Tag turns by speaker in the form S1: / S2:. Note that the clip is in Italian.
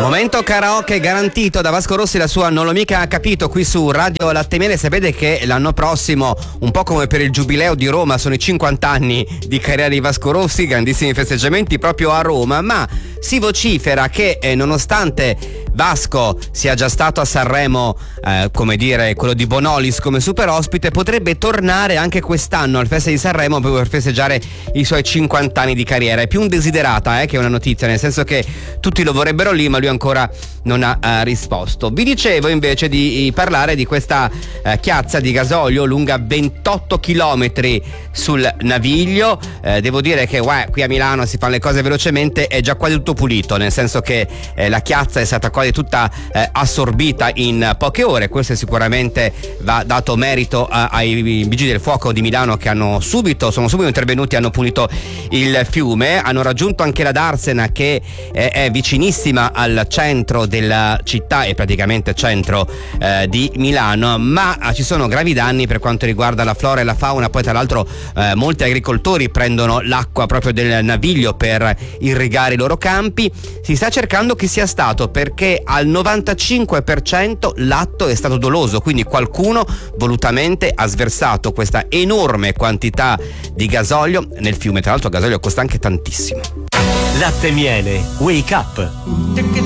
S1: Momento karaoke garantito da Vasco Rossi, la sua Non l'ho mica capito qui su Radio Latte e Miele. Sapete che l'anno prossimo, un po' come per il giubileo di Roma, sono i 50 anni di carriera di Vasco Rossi, grandissimi festeggiamenti proprio a Roma, ma si vocifera che nonostante Vasco sia già stato a Sanremo, come dire, quello di Bonolis come super ospite, potrebbe tornare anche quest'anno al Festival di Sanremo per festeggiare i suoi 50 anni di carriera. È più un desiderata che una notizia, nel senso che tutti lo vorrebbero lì, ma lui ancora non ha risposto. Vi dicevo invece di parlare di questa chiazza di gasolio lunga 28 chilometri sul Naviglio. Devo dire che qui a Milano si fanno le cose velocemente, è già quasi tutto pulito, nel senso che la chiazza è stata quasi tutta assorbita in poche ore. Questo sicuramente va dato merito ai vigili del fuoco di Milano, che sono subito intervenuti, hanno pulito il fiume, hanno raggiunto anche la Darsena, che è vicinissima al centro della città e praticamente centro di Milano, ma ci sono gravi danni per quanto riguarda la flora e la fauna. Poi tra l'altro molti agricoltori prendono l'acqua proprio del Naviglio per irrigare i loro campi. Si sta cercando chi sia stato, perché al 95% l'atto è stato doloso, quindi qualcuno volutamente ha sversato questa enorme quantità di gasolio nel fiume. Tra l'altro il gasolio costa anche tantissimo.
S2: Latte e Miele, Wake Up.